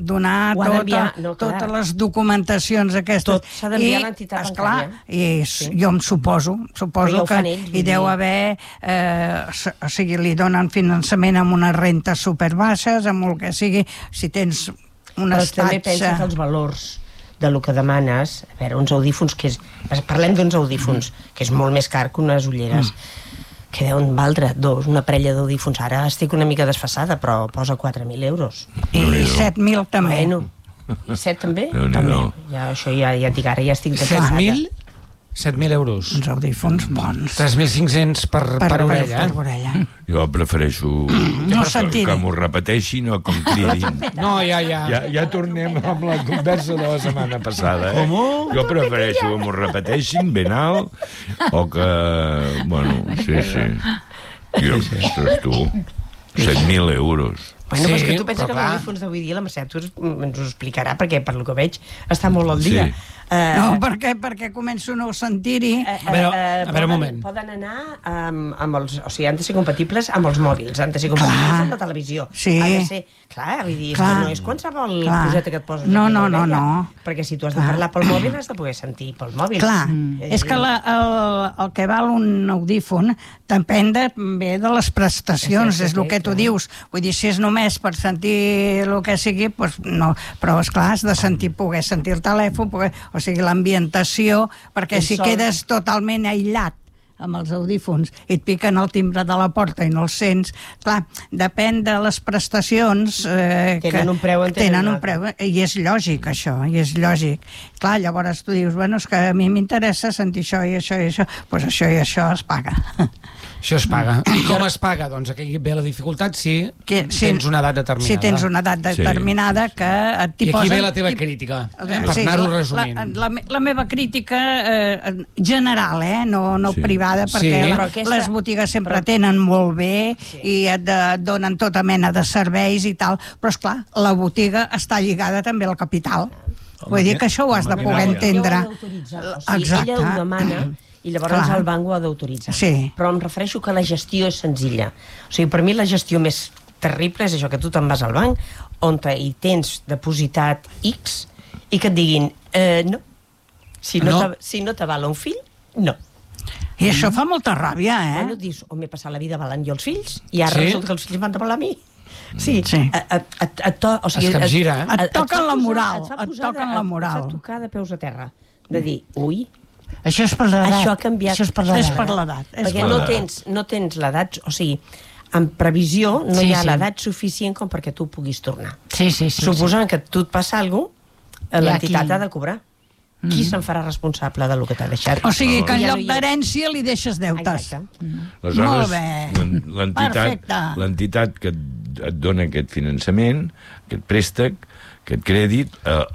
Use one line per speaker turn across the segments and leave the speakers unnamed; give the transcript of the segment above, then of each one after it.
donar totes les documentacions aquestes.
Tot s'ha d'enviar a l'entitat bancària.
I jo em suposo que hi deu haver... O sigui, li donen finançament amb unes rentes superbaixes, amb el que sigui, si tens una estatge...
Però també pensa que els valors de lo que demanes, a veure, uns audífons parlem d'uns audífons, que és molt més car que unes ulleres, que deuen valdre una parella d'audífons. Ara estic una mica desfasada, però posa 4.000 euros.
I 7.000 també.
Bueno, i 7 també? També. Això ja et dic, ara ja estic desfasada.
7.000 euros.
Uns audífons bons.
3.500 per orella.
Jo prefereixo que m'ho repeteixin o que em cridin.
No,
ja tornem amb la conversa de la setmana passada. Jo prefereixo que m'ho repeteixin ben alt o que... Bueno, sí. Jo, ostres, tu, 7.000 euros.
Bueno, però és que tu penses que els audífons d'avui dia la Mercè ens ho explicarà, perquè per lo que veig està molt al dia.
No, perquè començo a no sentir-hi.
A veure, un moment.
Poden anar amb els... O sigui, han de ser compatibles amb els mòbils, han de ser compatibles amb la televisió.
Sí.
Han de ser... Clar, vull dir, no és qualsevol coseta que et poses
no.
Perquè si tu has de parlar pel mòbil, has de poder sentir pel mòbil.
Clar, és que el que val un audífon depèn bé de les prestacions, és el que tu dius. Vull dir, si és només per sentir el que sigui, doncs no. Però, esclar, has de poder sentir el telèfon, o sigui, l'ambientació, perquè si quedes totalment aïllat amb els audífons i et piquen el timbre de la porta i no els sents, clar, depèn de les prestacions
tenen un preu,
i és lògic això, i és lògic. Clar, llavors tu dius, bueno, és que a mi m'interessa sentir això i això i això, doncs això i això es paga.
Això es paga. I com es paga? Doncs aquí ve la dificultat si tens una edat determinada.
Si tens una edat determinada que
i aquí ve la teva crítica, per anar-ho resumint.
La meva crítica general, no privada, perquè les botigues sempre tenen molt bé i et donen tota mena de serveis i tal, però esclar, la botiga està lligada també al capital. Vull dir que això ho has de poder entendre.
Ella ho demana i llavors el banc ho ha d'autoritzar. Però em refereixo que la gestió és senzilla. O sigui, per mi la gestió més terrible és això, que tu te'n vas al banc on hi tens depositat X i que et diguin no. Si no t'avala un fill, no.
I això fa molta ràbia,
Bueno, dius, m'he passat la vida avalant jo els fills i ara resulta que els fills m'han d'avalar a mi. Sí.
Es capgira,
et toquen la moral. Et toquen la moral.
Et fa tocar de peus a terra. De dir, ui,
això és per l'edat.
Això ha canviat.
És per l'edat.
Perquè no tens l'edat, o sigui, en previsió no hi ha l'edat suficient com perquè tu puguis tornar. Suposant que tu et passa alguna cosa, l'entitat ha de cobrar. Qui se'n farà responsable del que t'ha deixat?
O sigui, que en lloc d'herència li deixes deutes. Molt bé.
L'entitat que et dona aquest finançament, aquest préstec, aquest crèdit,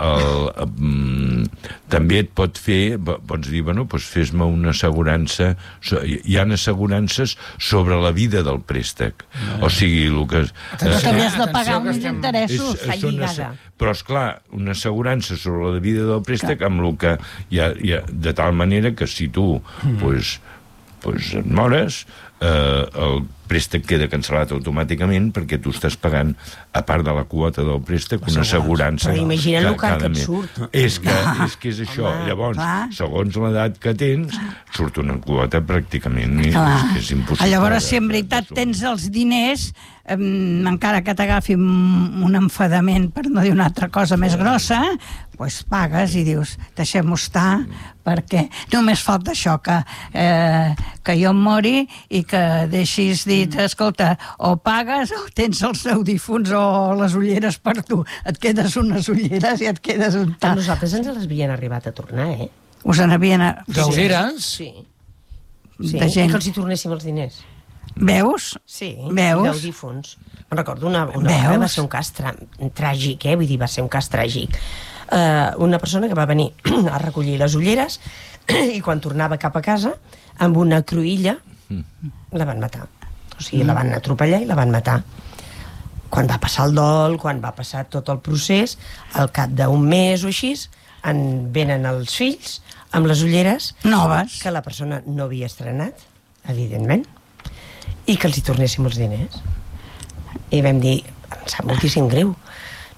també et pot fer, pots dir, bueno, doncs fes-me una assegurança, hi ha assegurances sobre la vida del préstec. O sigui, el que...
Però també has de pagar uns interessos.
Però, esclar, una assegurança sobre la vida del préstec amb el que hi ha, de tal manera que si tu et mores, el préstec queda cancel·lat automàticament perquè tu estàs pagant, a part de la quota del préstec, una assegurança.
Però imagina't el car que et surt.
És que és això. Llavors, segons l'edat que tens, surt una quota pràcticament, és impossible.
Llavors, si en veritat tens els diners, encara que t'agafi un enfadament, per no dir una altra cosa més grossa, doncs pagues i dius, deixem-ho estar, perquè només falta això, que jo em mori i que deixis dit, escolta, o pagues o tens els audífons o les ulleres per tu. Et quedes unes ulleres i et quedes un
A nosaltres ens les havien arribat a tornar,
Us en havien...
D'ulleres?
Sí. I que els hi tornéssim els diners.
Veus?
Sí,
veus?
D'audífons. Me'n recordo, una vegada va ser un cas tràgic, vull dir, va ser un cas tràgic. Una persona que va venir a recollir les ulleres i quan tornava cap a casa, amb una cruïlla, la van matar. O sigui, la van atropellar i la van matar. Quan va passar el dol, quan va passar tot el procés, al cap d'un mes o així, venen els fills amb les ulleres
noves
que la persona no havia estrenat, evidentment, i que els hi tornéssim els diners. I vam dir, em sap moltíssim greu,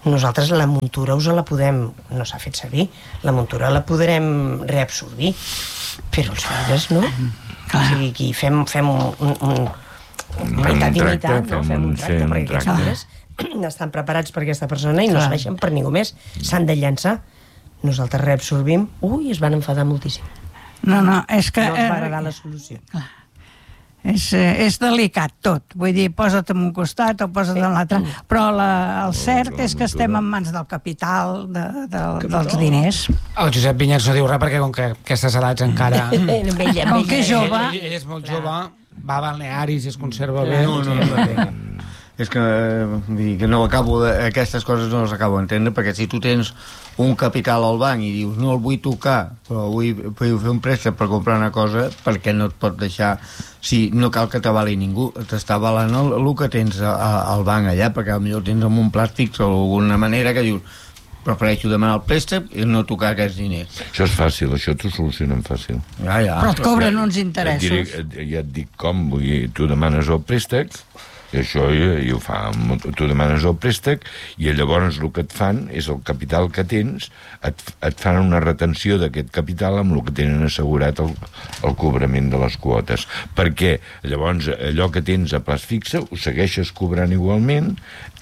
nosaltres la muntura us la podem, no s'ha fet servir, la muntura la podrem reabsorbir, però els vidres no. O sigui, aquí fem un meitat i meitat, fem un tracte, perquè aquests vidres estan preparats per aquesta persona i no serveixen per ningú més, s'han de llançar. Nosaltres reabsorbim, es van enfadar moltíssim.
No, és que...
No ens va agradar la solució.
És delicat tot, vull dir, posa't en un costat o posa't en l'altre, però el cert és que estem en mans del capital, dels diners.
El Josep Vinyets no diu res perquè com que aquestes edats encara...
Com que és jove...
Ell és molt jove, va a balnearis i es conserva bé.
No. És que, no acabo aquestes coses no les acabo d'entendre, perquè si tu tens un capital al banc i dius no el vull tocar, però vull fer un préstec per comprar una cosa, perquè no et pot deixar, si no cal que t'avali ningú, t'està avalant el que tens al banc allà, perquè potser tens amb un plàstic o d'alguna manera que dius prefereixo demanar el préstec i no tocar aquests diners.
Això és fàcil, això t'ho solucionen fàcil.
Ja.
Però et cobren uns interessos.
Ja et dic com, tu demanes el préstec, i això i ho fa, tu demanes el préstec i llavors el que et fan és el capital que tens, et fan una retenció d'aquest capital amb el que tenen assegurat el cobrament de les quotes, perquè llavors allò que tens a plaç fixe ho segueixes cobrant igualment,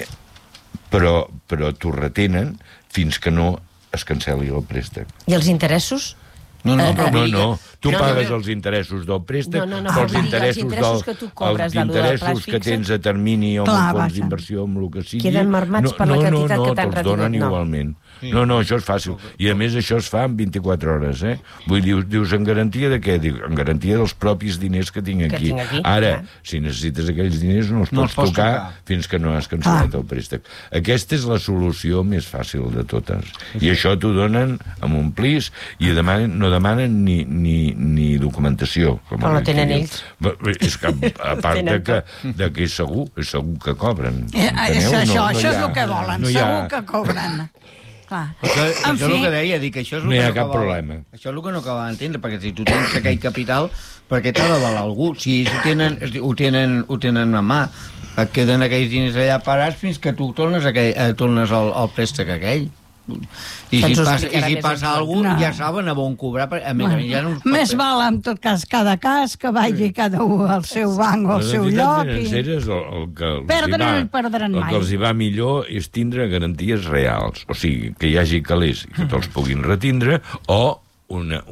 però t'ho retenen fins que no es cancel·li el préstec.
I els interessos?
No, tu pagues els interessos del préstec, però els interessos que tens a termini o amb fons d'inversió, amb el que sigui...
Queden marmats per la quantitat que t'han
retingut. No, te'ls donen igualment. No, això és fàcil. I a més això es fa en 24 hores, Vull dir, dius, en garantia de què? En garantia dels propis diners que tinc aquí. Ara, si necessites aquells diners no els pots tocar fins que no has cancel·lat el préstec. Aquesta és la solució més fàcil de totes. I això t'ho donen amb un plis i no demanen ni documentació.
Però la tenen ells.
És que, a part de que és segur que cobren.
Això és el que volen, segur que cobren.
Això és el que deia, dic, això és
no hi ha cap problema.
Això és el que no acaba d'entendre, perquè si tu tens aquell capital, per què t'ha d'avalar algú? Si ells ho tenen a mà, et queden aquells diners allà parats fins que tu tornes al préstec aquell. I si passa alguna ja saben a on cobrar.
Més val en tot cas cada cas que vagi cada un al seu banc o al seu lloc.
Les entitats financeres el que
perdran mai.
El que els hi va millor és tindre garanties reals, o sigui, que hi hagi calés que te'ls puguin retindre o una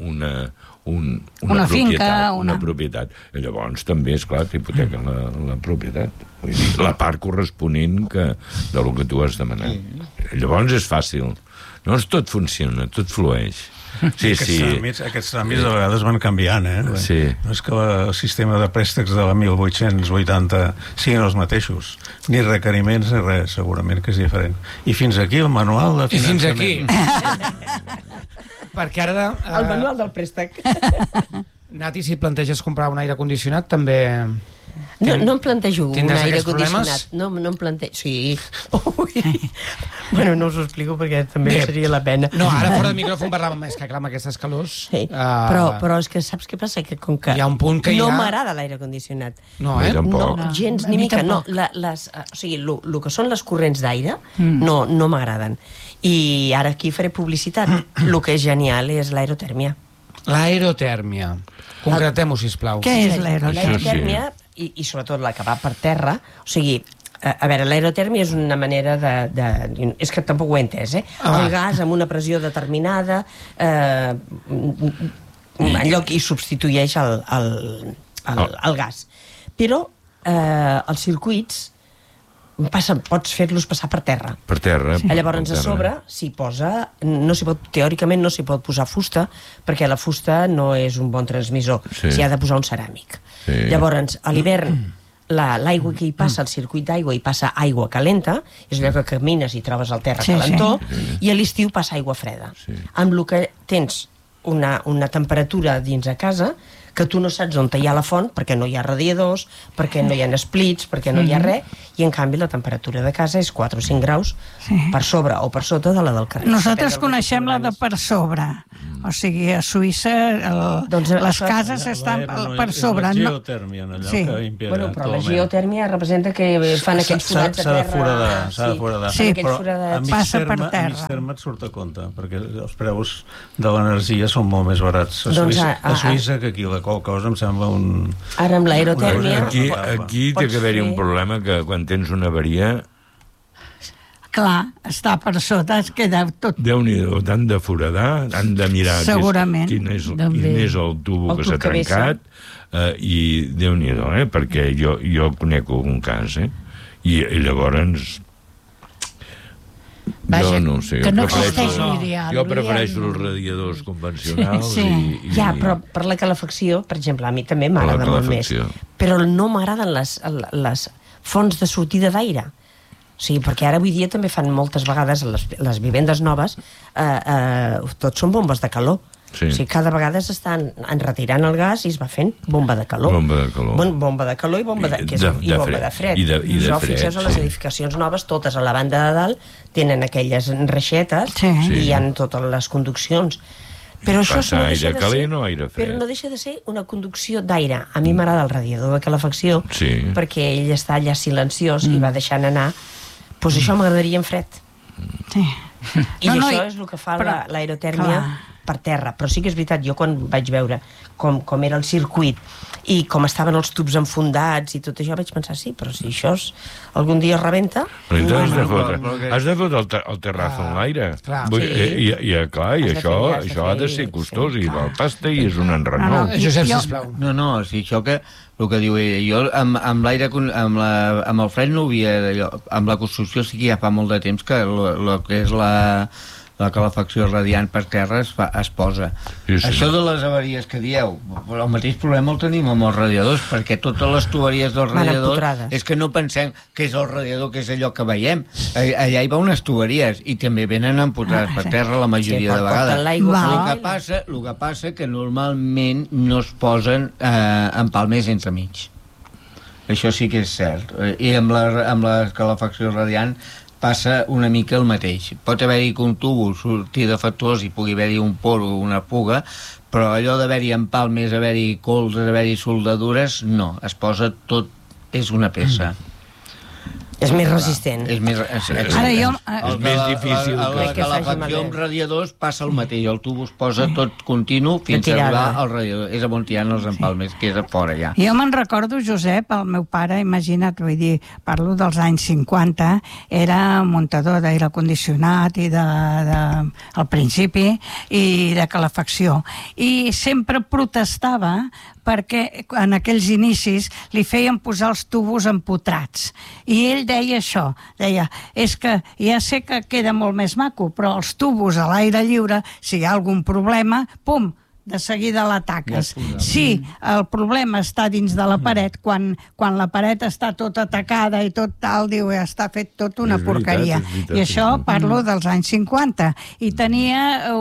finca,
una propietat. I llavors també, esclar, t'hipotequen la propietat. Vull dir, la part corresponent del que tu has demanat. Llavors és fàcil. Llavors tot funciona, tot flueix.
Aquests tràmits a vegades van canviant,
Sí.
No és que el sistema de préstecs de la 1880 siguin els mateixos, ni requeriments ni res, segurament que és diferent. I fins aquí el manual de finançament.
I fins aquí. Perquè ara...
El manual del préstec.
Nati, si et planteges comprar un aire condicionat, també...
No em plantejo un aire condicionat.
No
em plantejo... Sí. Bueno, no us ho explico perquè també seria la pena.
No, ara fora de micròfon parlàvem més que clar, amb aquestes calors...
Sí. Però és que saps què passa? Que com que
hi ha un punt que
no m'agrada l'aire condicionat.
No,
No, gens ni mica. No, o sigui, el que són les corrents d'aire no m'agraden. I ara aquí faré publicitat. El que és genial és l'aerotèrmia.
L'aerotèrmia. Concretem-ho, sisplau.
Què és l'aerotèrmia?
L'aerotèrmia, i sobretot la que va per terra, o sigui, a veure, l'aerotèrmia és una manera és que tampoc ho he entès, el gas amb una pressió determinada enlloc hi substitueix el gas. Però els circuits pots fer-los passar per terra.
Per terra.
Llavors, a sobre s'hi posa... Teòricament no s'hi pot posar fusta, perquè la fusta no és un bon transmissor. S'hi ha de posar un ceràmic. Llavors, a l'hivern, l'aigua que hi passa, el circuit d'aigua, hi passa aigua calenta, és allò que camines i trobes el terra calentó, i a l'estiu passa aigua freda. Amb el que tens una temperatura dins a casa que tu no saps on hi ha la font, perquè no hi ha radiadors, perquè no hi ha splits, perquè no hi ha res, i en canvi la temperatura de casa és 4 o 5 graus per sobre o per sota de la del carrer.
Nosaltres coneixem la de per sobre. O sigui, a Suïssa les cases estan per sobre.
La geotèrmia, allò que impera.
Bueno, però la geotèrmia representa que fan aquells forats de terra.
S'ha de foradar.
Sí,
però
passa per terra.
a mig terme et surt a compte, perquè els preus de l'energia són molt més barats a Suïssa que aquí. La qual cosa em sembla un...
Ara amb l'aerotèrmia...
Aquí té que haver-hi un problema que quan tens una avaria...
Clar, està per sota, es queda tot...
Déu-n'hi-do, t'han de foradar, han de mirar quin és el tubo que s'ha trencat, i Déu-n'hi-do, perquè jo conec un cas, i llavors...
Vaja,
jo no sé,
que no existeix l'ideal.
Jo prefereixo els radiadors convencionals.
Ja, però per la calefacció, per exemple, a mi també m'agrada molt més. Però no m'agraden les fonts de sortida d'aire. O sigui, perquè ara avui dia també fan moltes vegades les vivendes noves, tots són bombes de calor. Sí. O sigui, cada vegada s'estan enretirant el gas i es va fent bomba de calor.
Bomba de calor.
Bomba de calor i bomba de fred. I fixeu, a les edificacions noves, totes a la banda de dalt, tenen aquelles reixetes i hi ha totes les conduccions. Però això no deixa de ser, però no deixa de ser una conducció d'aire. A mi m'agrada el radiador de calefacció perquè ell està allà silenciós i va deixant anar. Doncs això m'agradaria en fred. I això és el que fa l'aerotèrmia per terra. Però sí que és veritat, jo quan vaig veure com era el circuit i com estaven els tubs enfundats i tot això, vaig pensar, sí, però si això algun dia es rebenta...
Has de fotre el terrazo en l'aire. I això ha de ser costós i val pasta i és un enrenou.
Josep, sisplau.
No, si això que... El que diu ella, jo amb l'aire, amb el fred no havia... Amb la construcció sí que ja fa molt de temps que el que és la calefacció radiant per terra es posa. Això de les avaries que dieu, el mateix problema el tenim amb els radiadors, perquè totes les tuberies dels radiadors és que no pensem que és el radiador, que és allò que veiem. Allà hi va unes tuberies i també venen empotrades per terra la majoria de vegades. El que passa que normalment no es posen empalmers entremig. Això sí que és cert. I amb la calefacció radiant passa una mica el mateix. Pot haver-hi que un tubo surti defectuós i pugui haver-hi un por o una fuga, però allò d'haver-hi empalmes, haver-hi colzes, haver-hi soldadures, no. Es posa tot, és una peça.
És més resistent.
És més
difícil.
A la calefacció amb radiadors passa el mateix. El tubo es posa tot continu fins a arribar al radiador. És on hi ha els empalmes, que és a fora ja.
Jo me'n recordo, Josep, el meu pare, imagina't, vull dir, parlo dels anys 50, era muntador d'aire condicionat i al principi i de calefacció. I sempre protestava perquè en aquells inicis li feien posar els tubos empotrats. I ell deia això, deia, és que ja sé que queda molt més maco, però els tubos a l'aire lliure, si hi ha algun problema, pum, de seguida l'ataques. Sí, el problema està dins de la paret, quan la paret està tota atacada i tot tal, diu, està fet tot una porqueria. I això parlo dels anys 50. I tenia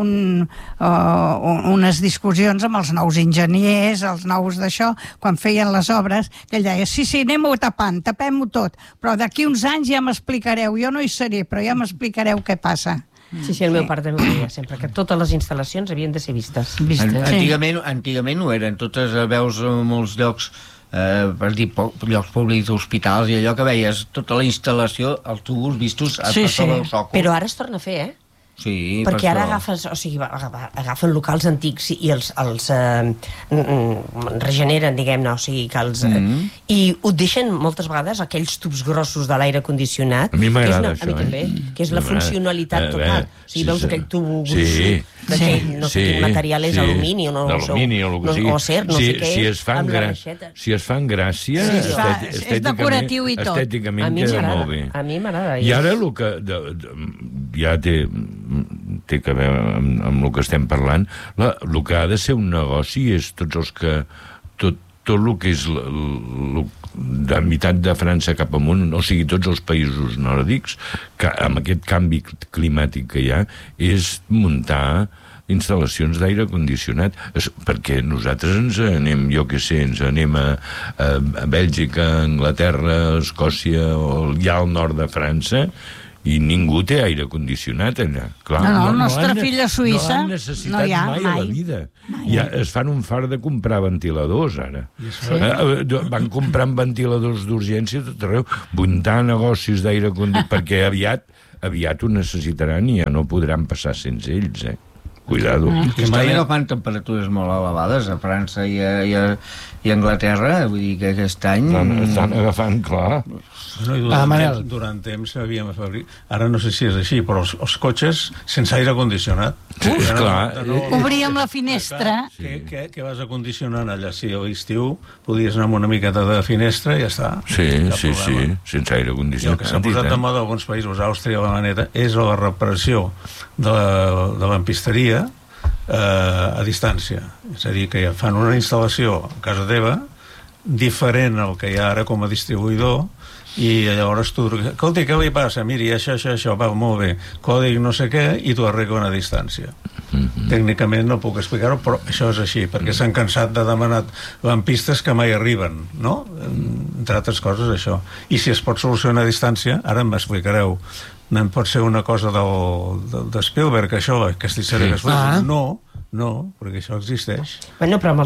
unes discussions amb els nous enginyers, els nous d'això, quan feien les obres, que ell deia, sí, anem-ho tapant, tapem-ho tot, però d'aquí uns anys ja m'explicareu, jo no hi seré, però ja m'explicareu què passa.
Sí, el meu pare també ho deia sempre, que totes les instal·lacions havien de ser vistes.
Antigament ho eren, totes veus en molts llocs, per dir, llocs públics, hospitals i allò que veies, tota la instal·lació, els tubos vistos a sobre el sòcol.
Però ara es torna a fer,
Sí,
perquè ara agafen locals antics i els regeneren, diguem-ne, o sigui que els... I ho deixen moltes vegades aquells tubs grossos de l'aire condicionat.
A mi m'agrada això,
A mi també, que és la funcionalitat total. O sigui, veus aquell tub gruixut, no sé quin material és, alumini o acer, no sé què, amb la reixeta.
Si es fan gràcia,
és decoratiu i tot.
Estèticament queda molt bé.
A mi m'agrada.
I ara el que ja té que veure amb el que estem parlant, el que ha de ser un negoci és tots els que tot el que és de meitat de França cap amunt, o sigui, tots els països nòrdics, que amb aquest canvi climàtic que hi ha, és muntar instal·lacions d'aire condicionat, perquè nosaltres ens anem, jo què sé, ens anem a Bèlgica, Anglaterra, Escòcia o ja al nord de França, I ningú té aire condicionat allà. Clar,
No, el nostre fill a Suïssa
no han necessitat
no hi ha,
mai a la vida. Ja es fan un fart de comprar ventiladors, ara. Van comprant ventiladors d'urgència a tot arreu, buntar negocis d'aire condicionat, perquè aviat ho necessitaran i ja no podran passar sense ells, Cuidado.
Que mai agafant temperatures molt elevades a França i a Anglaterra, vull dir que aquest any...
Estan agafant, clar.
Durant temps havíem fabricat... Ara no sé si és així, però els cotxes sense aire condicionat.
Clar.
Obríem la finestra.
Què vas acondicionant allà? Si a l'estiu podies anar amb una miqueta de finestra i ja està.
Sí, sense aire condicionat.
El que s'ha posat de moda a alguns països, Àustria, Alemanya, és la reparació de lampisteria a distància. És a dir, que fan una instal·lació a casa teva diferent al que hi ha ara com a distribuïdor, i llavors tu... Escolta, què li passa? Miri, això, va, molt bé. Còdig no sé què, i t'ho arreglen a distància. Tècnicament no puc explicar-ho, però això és així, perquè s'han cansat de demanar lampistes que mai arriben, no? Entre altres coses, això. I si es pot solucionar a distància, ara m'explicareu, no pot ser una cosa de Spielberg, això, aquesta història que es fa. No, perquè això existeix.
Bueno, però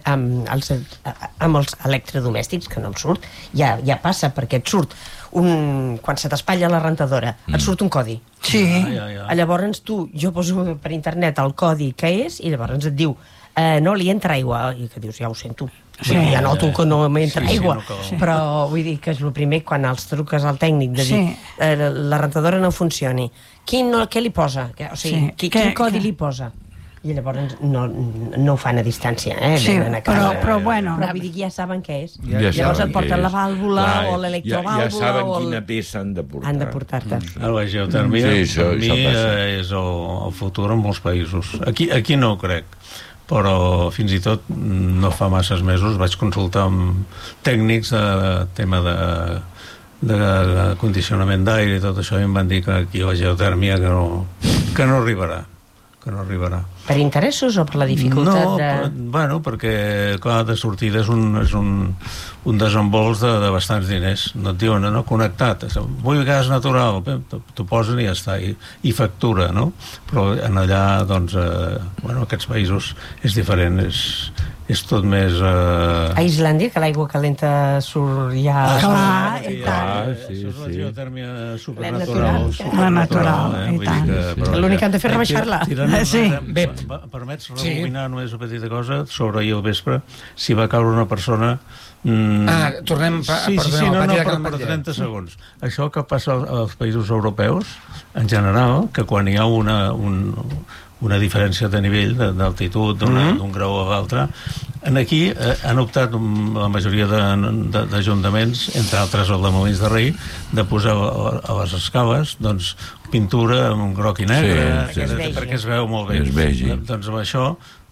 amb els electrodomèstics, que no em surt, ja passa, perquè et surt quan se t'espatlla la rentadora, et surt un codi.
Sí.
Llavors jo poso per internet el codi que és, i llavors et diu no li entra aigua, i que dius, ja ho sento. Ja noto que no m'entra aigua, però vull dir que és el primer quan els truques al tècnic de dir la rentadora no funcioni, què li posa? O sigui, quin codi li posa? I llavors no ho fan a distància,
però bueno,
però vull dir que ja saben què és. Llavors et porten la vàlvula o l'electrovàlvula,
ja saben quina peça han de portar.
Han de portar-te.
La geotèrmia per mi és el futur en molts països. Aquí no ho crec, però fins i tot no fa masses mesos vaig consultar amb tècnics de tema de condicionament d'aire i tot això, i em van dir que aquí la geotèrmia que no arribarà.
Per interessos o per la dificultat
Bueno, perquè clar, de sortida és un desembols de bastants diners. No et diuen, connectat, vull gas natural, t'ho posen i ja està, i factura, no? Però en allà, doncs, aquests països és diferent, és tot més...
A Islàndia, que l'aigua calenta surt ja...
Clar, i tant.
Això és la geotèrmia supernatural.
La natural, i tant.
L'únic que han de fer és rebaixar-la.
Permets rebobinar només una petita cosa sobre ahir al vespre, si va caure una persona...
tornem
per 30 segons. Això que passa als països europeus, en general, que quan hi ha una diferència de nivell d'altitud d'un grau a l'altre, aquí han optat la majoria d'ajuntaments, entre altres el de Molins de Rei, de posar a les escales doncs pintura amb groc i negre perquè es veu molt bé. Doncs amb això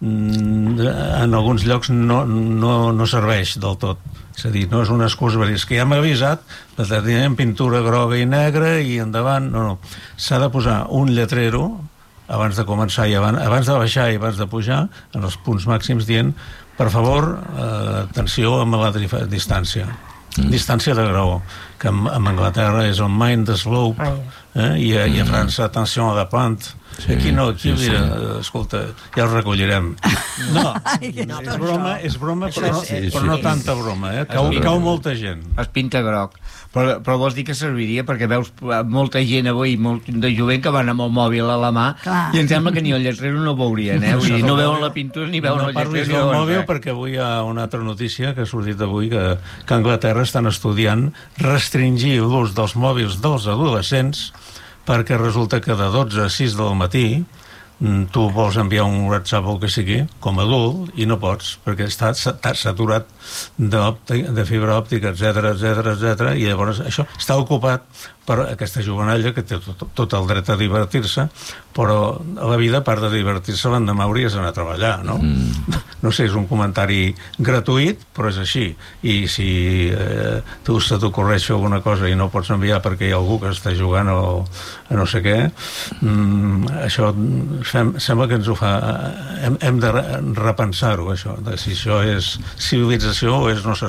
en alguns llocs no serveix del tot. És a dir, no és una excusa per dir, és que ja m'ha avisat, tenim pintura groga i negra i endavant. No. S'ha de posar un lletrero abans de començar i abans de baixar i abans de pujar en els punts màxims dient, per favor, atenció amb la distància. Distància de grau, que en Anglaterra és el mind the slope, i a França, atenció a la plant. Aquí no, aquí escolta, ja ho recollirem. No, és broma, però no tanta broma, cau molta gent.
Es pinta groc. Però vols dir que serviria, perquè veus molta gent avui, molt de jovent que van amb el mòbil a la mà, i em sembla que ni el lletrero no veurien, Vull dir, no veuen la pintura ni veuen el lletrero.
No parlis del mòbil perquè avui hi ha una altra notícia que ha sortit avui, que a Anglaterra estan estudiant restringir l'ús dels mòbils dels adolescents, perquè resulta que de 12 a 6 del matí tu vols enviar un WhatsApp o el que sigui, com a adult, i no pots, perquè està saturat de fibra òptica, etc. I llavors això està ocupat per aquesta jovenalla que té tot el dret a divertir-se, però a la vida, a part de divertir-se, l'endemà hauries d'anar a treballar, no? No sé, és un comentari gratuït, però és així. I si tu se t'ocorreix fer alguna cosa i no pots enviar perquè hi ha algú que està jugant o no sé què, això sembla que ens ho fa... Hem de repensar-ho, això, de si això és civilització o no se sap.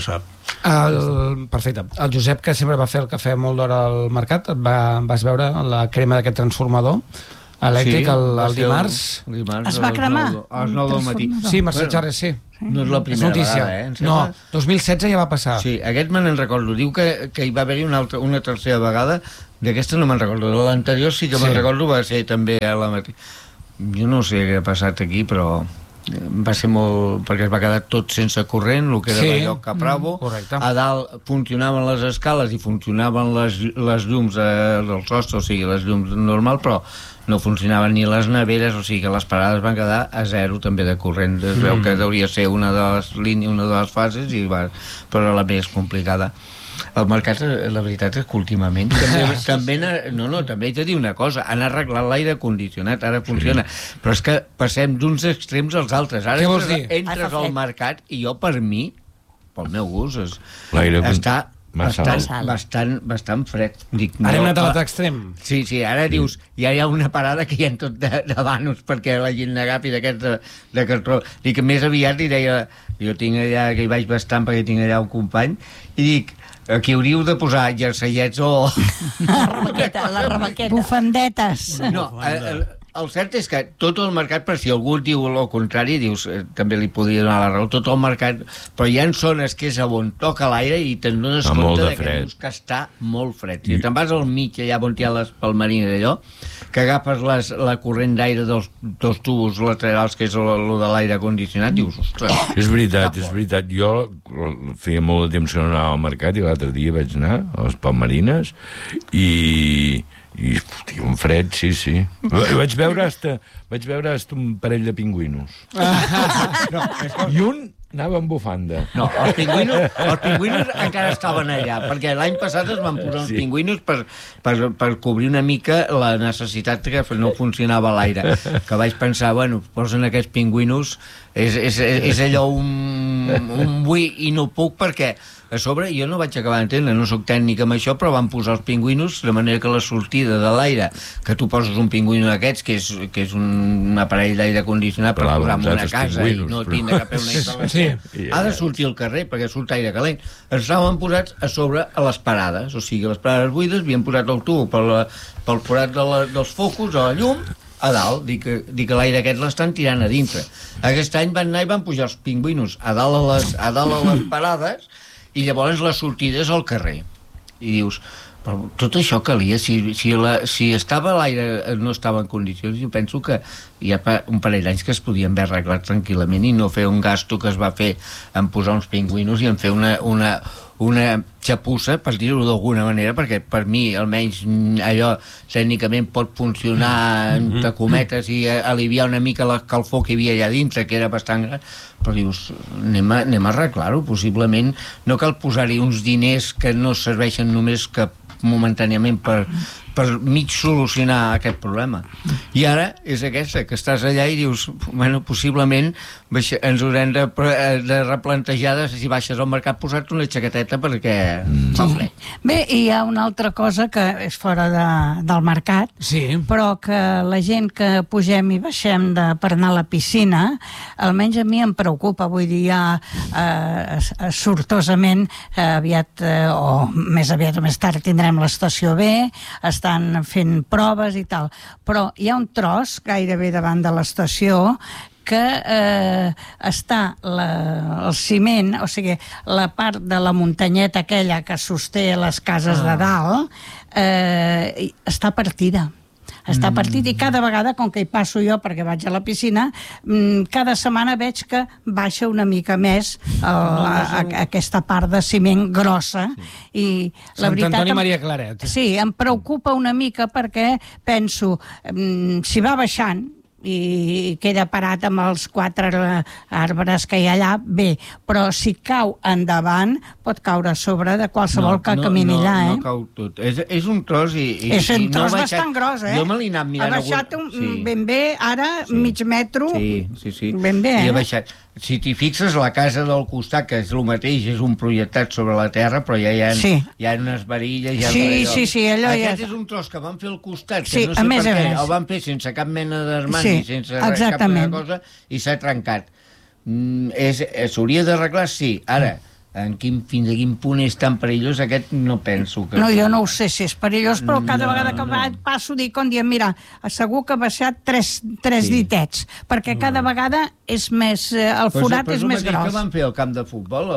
Perfecte. El Josep, que sempre va fer el cafè molt d'hora al mercat, vas veure la crema d'aquest transformador elèctric el dimarts.
Es va cremar?
A les 9 del matí.
Sí, Mercè Charres, sí.
No és la primera vegada,
No, 2016 ja va passar.
Sí, aquest me n'en recordo. Diu que hi va haver-hi una tercera vegada. D'aquesta no me'n recordo. De l'anterior sí que me'n recordo, va ser també a la matí. Jo no sé què ha passat aquí, però va ser molt... perquè es va quedar tot sense corrent, el que era la lloc a Bravo. A dalt funcionaven les escales i funcionaven les llums del sostre, o sigui, les llums normal, però no funcionaven ni les neveres, o sigui que les parades van quedar a zero també de corrent. Es veu que hauria ser una de les línies, una de les fases, però era la més complicada. El mercat, la veritat és que últimament també he de dir una cosa, han arreglat l'aire condicionat, ara funciona, però és que passem d'uns extrems als altres. Ara entres al mercat i jo, per mi, pel meu gust, està bastant fred.
Ara hem anat a l'altre extrem.
Sí, ara dius, ja hi ha una parada que hi ha tot de vanos perquè la gent n'agafi de cartró. Dic, més aviat li deia, jo tinc allà, que hi vaig bastant perquè tinc allà un company, i dic, aquí hauríeu de posar jerseiets o...
La rebaqueta. Bufandetes.
No, el cert és que tot el mercat, per si algú diu el contrari, dius, també li podria donar la raó, tot el mercat, però hi ha zones que és on toca l'aire i te'n dones compte que està molt fred. Si te'n vas al mig, allà on hi ha les palmerines d'allò, que agafes la corrent d'aire dels tubos laterals, que és el de l'aire condicionat, dius, ostres...
És veritat. Jo feia molt de temps que no anava al mercat i l'altre dia vaig anar a les palmerines i un fred, sí. Vaig veure hasta un parell de pingüinos. I un anava amb bufanda.
No, els pingüinos encara estaven allà, perquè l'any passat es van posar uns pingüinos per cobrir una mica la necessitat que no funcionava l'aire. Que vaig pensar, bueno, posen aquests pingüinos, és allò un buit i no puc perquè a sobre jo no vaig acabar d'entendre, no sóc tècnic amb això, però van posar els pingüinos de manera que la sortida de l'aire, que tu poses un pingüino d'aquests, que és un aparell d'aire condicionat per posar en una casa i no tindre cap una instal·lació, ha de sortir al carrer perquè surt aire calent. Estaven posats a sobre a les parades, o sigui, les parades buides havien posat el tub pel forat dels focus a la llum a dalt, dir que l'aire aquest l'estan tirant a dintre. Aquest any van anar i van pujar els pingüinos a dalt a les parades i llavors la sortida és al carrer. I dius, però tot això calia, si estava l'aire no estava en condicions, jo penso que hi ha un parell d'anys que es podien haver arreglat tranquil·lament i no fer un gasto que es va fer en posar uns pingüinos i en fer una xapussa, per dir-ho d'alguna manera, perquè per mi almenys allò tècnicament pot funcionar entre cometes i aliviar una mica la calfó que hi havia allà dintre, que era bastant gran, però dius, anem a arreglar-ho, possiblement no cal posar-hi uns diners que no serveixen només que momentàniament per mig solucionar aquest problema. I ara és aquesta, que estàs allà i dius, bueno, possiblement ens haurem de replantejar si baixes al mercat posar-te una xaqueteta perquè fa fred.
Bé, i hi ha una altra cosa que és fora del mercat, però que la gent que pugem i baixem per anar a la piscina, almenys a mi em preocupa, vull dir, ja sortosament aviat, o més aviat o més tard tindrem l'estació B, estan fent proves i tal, però hi ha un tros gairebé davant de l'estació que està el ciment, o sigui, la part de la muntanyeta aquella que sosté les cases de dalt, està partida. Està partit i cada vegada, com que hi passo jo perquè vaig a la piscina, cada setmana veig que baixa una mica més aquesta part de ciment grossa i la veritat...
Sant Antoni Maria Claret.
Sí, em preocupa una mica perquè penso, si va baixant i queda parat amb els 4 arbres que hi ha allà, bé, però si cau endavant pot caure a sobre de qualsevol que camini allà,
No cau tot. És un tros i...
És un tros bastant gros,
Jo me l'he anat mirant...
Ha baixat ben bé, ara, mig metro...
Sí.
Ben bé,
I ha baixat. Si t'hi fixes, la casa del costat, que és el mateix, és un projectat sobre la terra, però ja hi ha unes varilles...
Sí, allò ja...
Aquest és un tros que van fer al costat,
que
no sé per què, el van fer sense cap mena d'armani, sense cap mena cosa, i s'ha trencat. S'hauria d'arreglar, sí. Ara, fins a quin punt és tan perillós, aquest no penso que...
No, jo no ho sé si és perillós, però cada vegada que passo dic, mira, segur que ha baixat tres ditets, perquè cada vegada és més... el forat és més gros.
Què van fer al camp de futbol?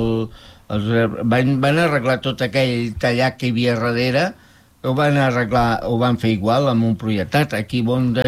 Van arreglar tot aquell tallat que hi havia darrere, ho van arreglar, ho van fer igual amb un projectat. Aquí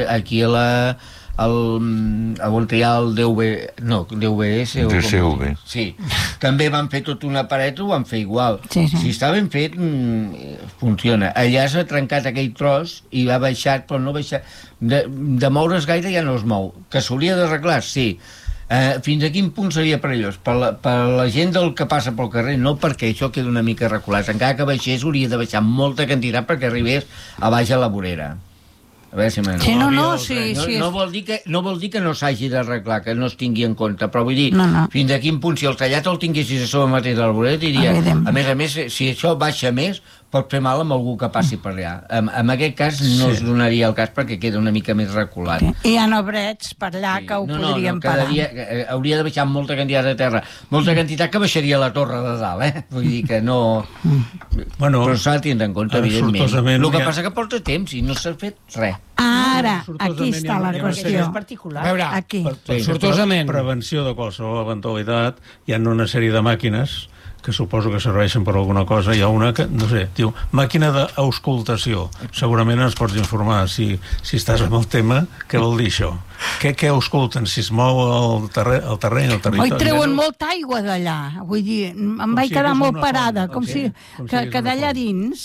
on hi ha el DVS
DCV.
Sí, també van fer tota una paret, ho van fer igual.
Sí.
Si està ben fet, funciona. Allà s'ha trencat aquell tros i ha baixat, però no ha baixat. De moure's gaire ja no es mou. Que s'hauria d'arreglar, sí. Fins a quin punt seria perillós? Per la gent del que passa pel carrer, no, perquè això queda una mica reculat. Encara que baixés, hauria de baixar molta quantitat perquè arribés a baix a la vorera. A veure si
sí,
no vol dir que no s'hagi d'arreglar, que no es tingui en compte, però vull dir, fins a quin punt, si el tallat el tinguessis a sobre mateix de la vorera, diria, a més, si això baixa més, pot fer mal amb algú que passi per allà. En aquest cas no es donaria el cas perquè queda una mica més reculat.
I hi ha obrets per allà que ho podrien parar.
Hauria de baixar molta quantitat de terra, molta quantitat que baixaria la torre de dalt, vull dir que no... Però s'ha de tindre en compte, evidentment. El que passa que porta temps i no s'ha fet res.
Ara, aquí està la qüestió.
A
veure, aquí.
Sortosament. Prevenció de qualsevol eventualitat, hi ha una sèrie de màquines que suposo que serveixen per alguna cosa. Hi ha una que, no sé, diu màquina d'auscultació. Segurament ens pots informar si estàs amb el tema, què vol dir això? Què ausculten? Si es mou el terreny, el territori?
Oi, treuen molta aigua d'allà. Vull dir, em vaig quedar molt parada, com si d'allà dins,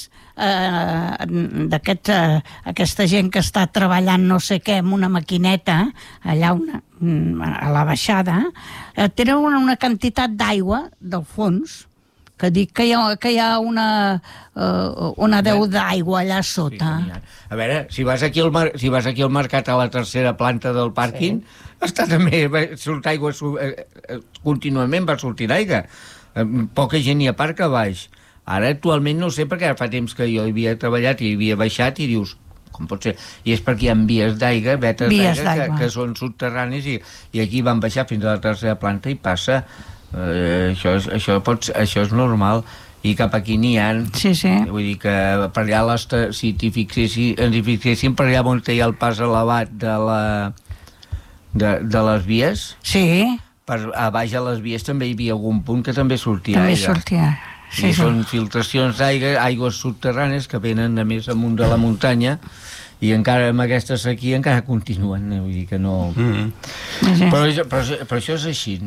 aquesta gent que està treballant no sé què amb una maquineta, allà a la baixada, tenen una quantitat d'aigua del fons, que dic que hi ha una deu d'aigua allà sota.
A veure, si vas aquí al mercat a la tercera planta del pàrquing, està també, surt aigua contínuament, va sortir aigua. Poca gent hi aparca a baix. Ara actualment no sé, perquè fa temps que jo hi havia treballat i hi havia baixat i dius, com pot ser? I és perquè hi ha vies d'aigua, vetes d'aigua que són subterranis i aquí van baixar fins a la tercera planta i passa. Això és normal i cap aquí n'hi ha. Vull dir que per allà si ens hi fixéssim per allà on hi ha el pas elevat de les vies, a baix a les vies també hi havia algun punt que també sortia aigua. I són filtracions d'aigua, aigües subterrànies que venen a més amunt de la muntanya i encara amb aquesta sequia encara continuen, vull dir que no... Però això és així.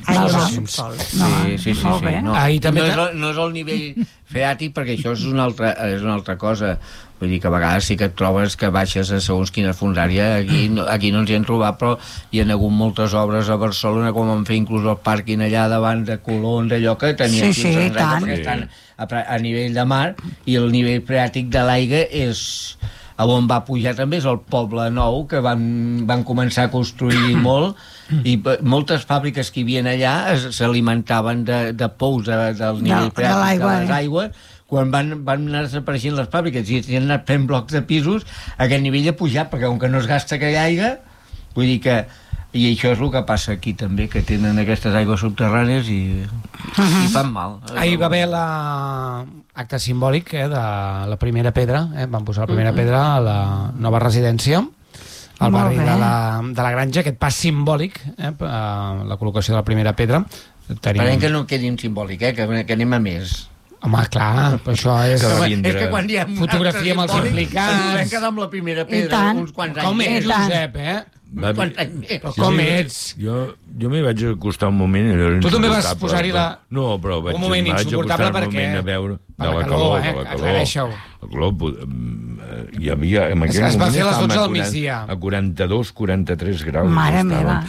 Sí. No és el nivell freàtic, perquè això és una altra cosa. Vull dir que a vegades sí que et trobes que baixes a segons quina fundària, aquí no ens hi hem trobat, però hi ha hagut moltes obres a Barcelona, com van fer inclús el pàrquing allà davant de Colón, d'allò que tenia perquè estan a nivell de mar, i el nivell freàtic de l'aigua és... on va pujar també és el Poble Nou, que van començar a construir molt, i moltes fàbriques que hi havia allà s'alimentaven de pous del nivell freàtic de les aigües. Quan van anar desapareixent les fàbriques i han anat fent blocs de pisos, aquest nivell ha pujat, perquè com que no es gasta aquella aigua, vull dir que... I això és el que passa aquí també, que tenen aquestes aigües subterrànies i fan mal.
Ahir va haver l'acte simbòlic de la primera pedra, van posar la primera pedra a la nova residència al barri de la Granja, aquest pas simbòlic, la col·locació de la primera pedra.
Esperem que no quedi un simbòlic, que anem a més.
Home, clar, això és...
És que quan hi ha
fotografia amb els implicats...
Vam quedar amb la primera pedra uns quants anys.
Com és, Josep, Com ets?
Jo m'hi vaig acostar un moment...
Tu també vas posar-hi
No, però
un moment insuportable perquè...
A veure, de la calor, La calor, hi havia... En aquell moment
es va fer a les 12 del migdia.
A 42, 43 graus.
Mare meva.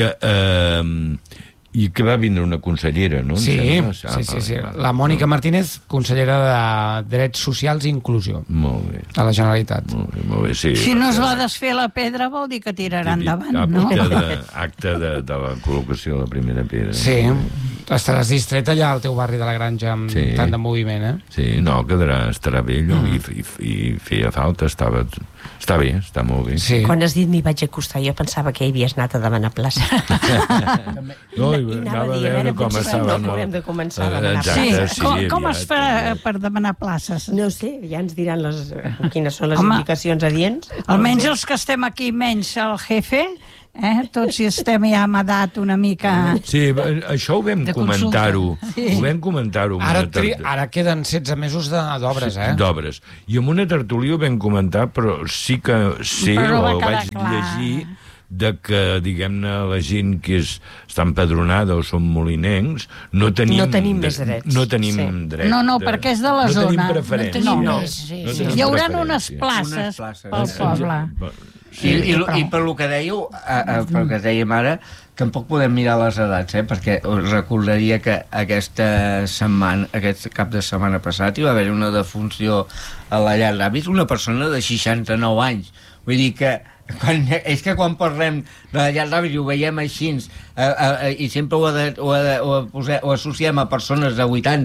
I que va vindre una consellera, no?
Sí. La Mònica Martínez, consellera de Drets Socials i Inclusió.
Molt bé.
De la Generalitat.
Molt bé, sí.
Si no es va desfer la pedra vol dir que tirarà endavant, no?
Acte de la col·locació de la primera pedra.
Sí. Estaràs distret allà al teu barri de la Granja amb tant de moviment,
Sí, no, estarà bé allò i feia falta, està bé, està molt bé.
Sí. Quan has dit m'hi vaig acostar, jo pensava que hi havies anat a demanar plaça.
No, i anava a veure com estava.
No haurem de començar a demanar
places. Com es fa per demanar places?
No sé, ja ens diran quines són les indicacions adients.
Almenys els que estem aquí, menys el jefe, tots hi estem ja amb edat una mica...
Sí, això ho vam comentar-ho. Ho vam comentar-ho.
Ara queden 16 mesos d'obres,
D'obres. I amb una tertúlia ho vam comentar, però sí que sé, o vaig llegir, de que, diguem-ne, la gent que està empadronada o són molinencs, no tenim
més drets.
No tenim dret.
No, perquè és de la zona.
No tenim preferència.
Hi haurà unes places pel poble.
I per lo que dèieu, pel que dèiem ara, tampoc podem mirar les edats, perquè us recordaria que aquest cap de setmana passat hi va haver una defunció a la llar d'avis, una persona de 69 anys. Vull dir que quan parlem de la llar d'avis i ho veiem així i sempre ho associem a persones de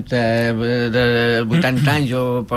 80 anys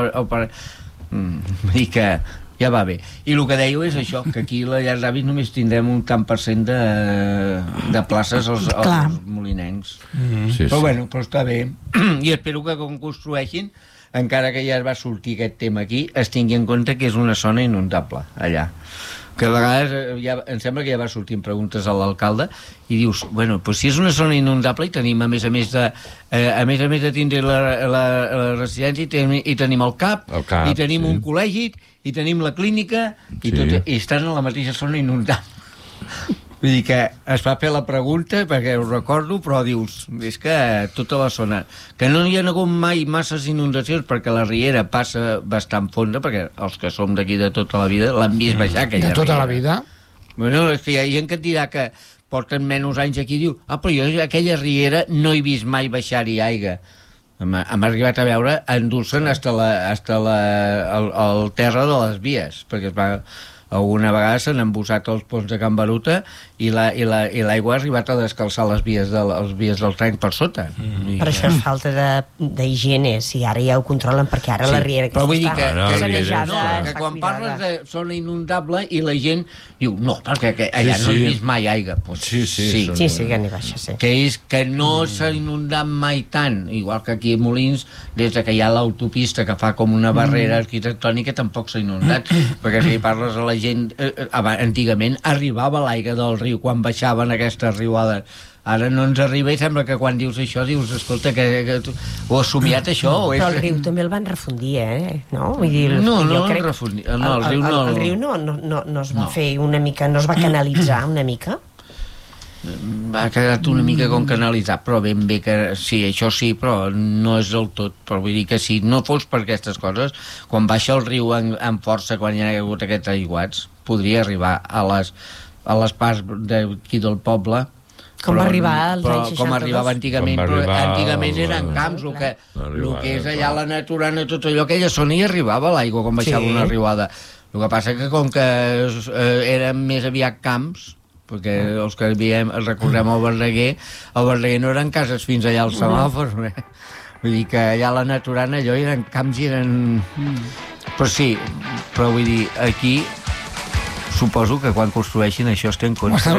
vull dir que ja va bé. I el que dèieu és això, que aquí a la llar d'avis només tindrem un tant per cent de places als molinencs. Però bueno, està bé. I espero que quan construeixin, encara que ja va sortir aquest tema aquí, es tingui en compte que és una zona inundable allà. Que a vegades em sembla que ja va sortint preguntes a l'alcalde i dius, bueno, doncs si és una zona inundable i tenim a més a més de tindre la residència i tenim el CAP i tenim un col·legi i tenim la clínica i estan en la mateixa zona inundable. Vull dir que es va fer la pregunta perquè ho recordo, però dius, és que tota la zona, que no hi ha hagut mai masses inundacions perquè la riera passa bastant fonda, perquè els que som d'aquí de tota la vida l'han vist baixar aquella riera.
De tota la vida?
Bueno, és que hi ha gent que et dirà que porten menys anys aquí i diu, però jo aquella riera no he vist mai baixar-hi aigua. Hem arribat a veure endur-se'n fins al terra de les vies, perquè es va... Alguna vegada s'han embussat els ponts de Can Baruta i l'aigua ha arribat a descalçar les vies del tren per sota.
Per això és falta d'higiene, si ara ja ho controlen, perquè ara la riera
però vull dir que quan parles de zona inundable i la gent diu, no, perquè allà no he vist mai aigua.
Sí, que n'hi baixa, sí.
Que és que no s'ha inundat mai tant, igual que aquí a Molins, des que hi ha l'autopista que fa com una barrera arquitectònica, tampoc s'ha inundat, perquè si parles a la gent, antigament arribava l'aigua del riu quan baixaven aquestes riuades. Ara no ens arriba i sembla que quan dius això dius, escolta, que ho has somiat això?
Però el riu també el van refundir, no? Vull dir,
no el refundir.
El riu no es va fer una mica, no es va canalitzar una mica?
Ha quedat una mica com canalitzat, però ben bé que sí, això sí, però no és del tot. Però vull dir que si no fos per aquestes coses, quan baixa el riu en força, quan hi ha hagut aquests aiguats, podria arribar a les parts d'aquí del poble.
Com va arribar als anys 62?
Com arribava antigament, però antigament eren camps, el que és allà la naturana, tot allò, aquella zona hi arribava l'aigua quan baixava una riuada. El que passa que com que eren més aviat camps, perquè els que recordem el Verdaguer no eren cases fins allà als semàfors, vull dir que allà la naturana allò eren camps i eren... Però sí, però vull dir, aquí suposo que quan construeixin això es té en compte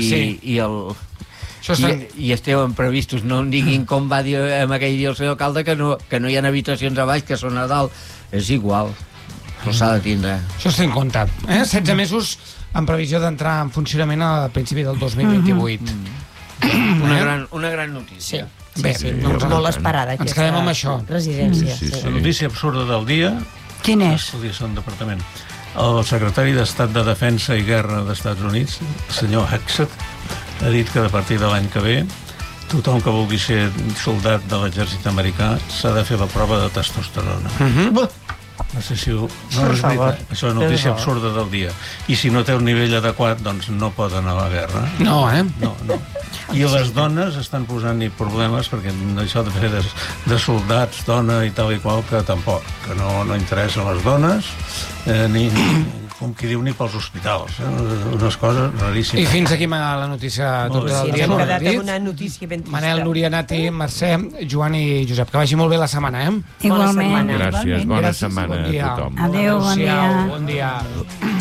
i esteu previstos, no em diguin com va dir aquell dia el senyor alcalde que no hi ha habitacions a baix, que són a dalt, és igual, però s'ha de tindre.
Això es té en compte, 16 mesos en previsió d'entrar en funcionament a principi del 2028.
Una gran notícia.
Bé, molt esperada
ens quedem amb això.
Residència.
La notícia absurda del dia.
Quin és?
El departament. El secretari d'Estat de Defensa i Guerra dels Estats Units, el senyor Hexet, ha dit que a partir de l'any que ve tothom que vulgui ser soldat de l'exèrcit americà s'ha de fer la prova de testosterona. No sé si no és veritat. Això és notícia absurda del dia. I si no té un nivell adequat, doncs no pot anar a la guerra.
No.
I les dones estan posant-hi problemes perquè això de fer de soldats, dona i tal i qual, que tampoc, que no interessa a les dones, ni com qui diu, ni pels hospitals. Unes coses raríssimes.
I fins aquí la notícia del dia.
Hem quedat amb una notícia ben trista.
Manel, Núria, Nati, Mercè, Joan i Josep. Que vagi molt bé la setmana,
Igualment.
Gràcies, bona setmana a tothom.
Adéu, bon dia.
Bon dia.